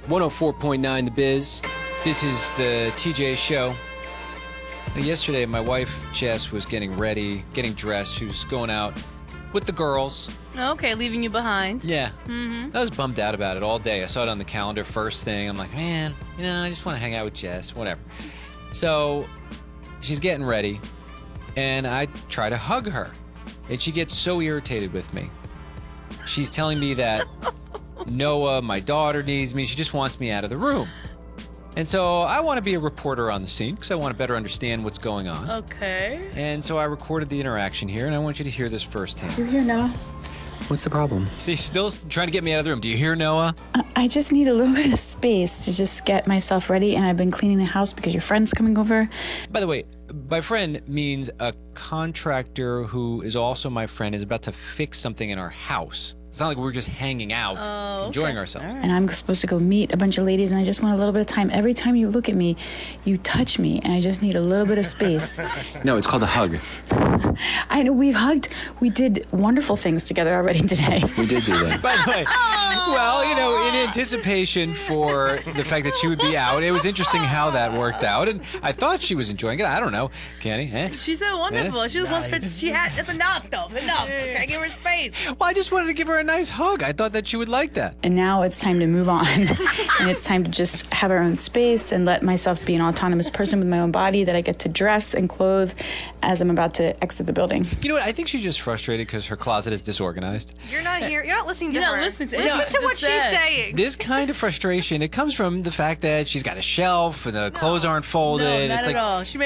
104.9 The Biz. This is the TJ Show. Yesterday, my wife, Jess, was getting ready, getting dressed. She was going out with the girls. Okay, leaving you behind. Yeah. I was bummed out about it all day. I saw it on the calendar first thing. I'm like, man, I just want to hang out with Jess, whatever. So she's getting ready, and I try to hug her, and she gets so irritated with me. She's telling me that Noah, my daughter, needs me. She just wants me out of the room. And so I want to be a reporter on the scene because I want to better understand what's going on. Okay. And so I recorded the interaction here, and I want you to hear this firsthand. You hear Noah? What's the problem? See, she's still trying to get me out of the room. Do you hear Noah? I just need a little bit of space to just get myself ready, and I've been cleaning the house because your friend's coming over. By the way, my friend means a contractor who is also my friend is about to fix something in our house. It's not like we're just hanging out, enjoying ourselves. Right. And I'm supposed to go meet a bunch of ladies, and I just want a little bit of time. Every time you look at me, you touch me, and I just need a little bit of space. No, it's called a hug. I know we've hugged. We did wonderful things together already today. We did do that. By the way, well, in anticipation for the fact that she would be out, it was interesting how that worked out, and I thought she was enjoying it. I don't know, Kenny. She's so wonderful. Yeah? She just wants her. That's enough, though. Enough. Can I give her space? Well, I just wanted to give her a nice hug. I thought that she would like that. And now it's time to move on. And it's time to just have our own space and let myself be an autonomous person with my own body that I get to dress and clothe as I'm about to exit the building. You know what? I think she's just frustrated because her closet is disorganized. You're not here. You're not listening to You're her. not listening to Listen to what she's saying. This kind of frustration, it comes from the fact that she's got a shelf and the clothes aren't folded. No, not it's at like, all. She made